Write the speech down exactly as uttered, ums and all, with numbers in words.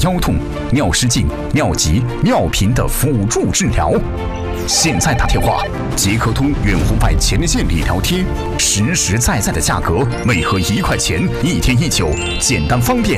腰痛、尿失禁、尿急、尿频的辅助治疗。现在打电话，捷克通远湖百前列腺理疗贴，实实在在的价格，每盒一块钱，一天一九，简单方便。